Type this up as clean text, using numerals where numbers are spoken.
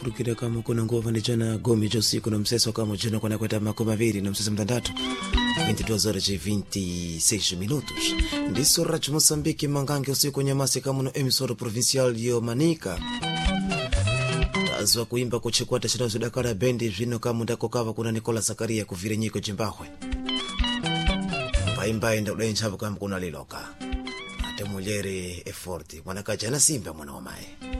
kutulukira kama kuna ngova ni jana gomi josi kuna mseso kama jana kuna kweta makoma viri na mseso mtandatu 22 horas e 26 minutos. Ndiso Rádio Moçambique mangange usiku nyamasi kama no emissora provincial yo Manica. Tazwa kuimba kuchikwata chinazo Dakar bendi vino kama ndako kava kuna Nicola Zakaria kuvire nyiko Zimbabwe. Mbaimba nda ulenchavo kama kuna liloka. Ate muljeri effort mwana kajana simba mwana wa mae.